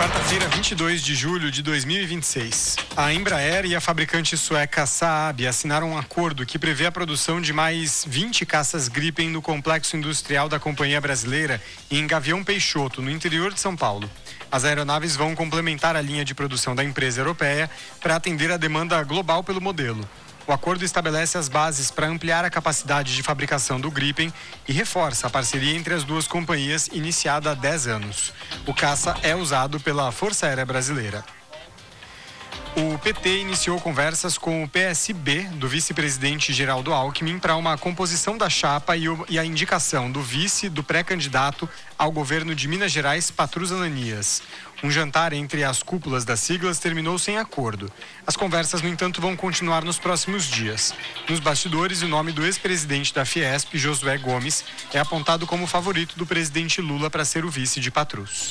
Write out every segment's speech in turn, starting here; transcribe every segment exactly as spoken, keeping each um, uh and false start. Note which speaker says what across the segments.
Speaker 1: Quarta-feira, vinte e dois de julho de dois mil e vinte e seis. A Embraer e a fabricante sueca Saab assinaram um acordo que prevê a produção de mais vinte caças Gripen no complexo industrial da companhia brasileira em Gavião Peixoto, no interior de São Paulo. As aeronaves vão complementar a linha de produção da empresa europeia para atender a demanda global pelo modelo. O acordo estabelece as bases para ampliar a capacidade de fabricação do Gripen e reforça a parceria entre as duas companhias iniciada há dez anos. O caça é usado pela Força Aérea Brasileira. O P T iniciou conversas com o P S B do vice-presidente Geraldo Alckmin para uma composição da chapa e, o, e a indicação do vice do pré-candidato ao governo de Minas Gerais, Patrus Ananias. Um jantar entre as cúpulas das siglas terminou sem acordo. As conversas, no entanto, vão continuar nos próximos dias. Nos bastidores, o nome do ex-presidente da Fiesp, Josué Gomes, é apontado como favorito do presidente Lula para ser o vice de Patrus.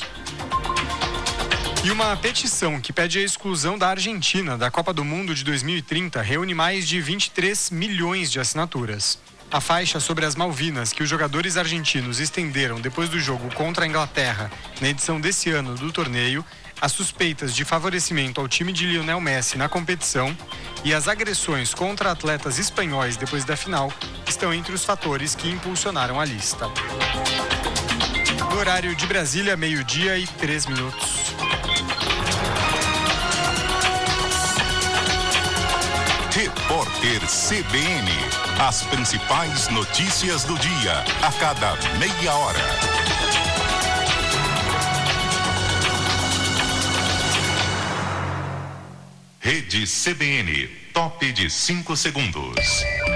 Speaker 1: E uma petição que pede a exclusão da Argentina da Copa do Mundo de dois mil e trinta reúne mais de vinte e três milhões de assinaturas. A faixa sobre as Malvinas que os jogadores argentinos estenderam depois do jogo contra a Inglaterra na edição desse ano do torneio, as suspeitas de favorecimento ao time de Lionel Messi na competição e as agressões contra atletas espanhóis depois da final estão entre os fatores que impulsionaram a lista. No horário de Brasília, meio-dia e três minutos.
Speaker 2: Repórter C B N. As principais notícias do dia, a cada meia hora. Rede C B N, top de cinco segundos.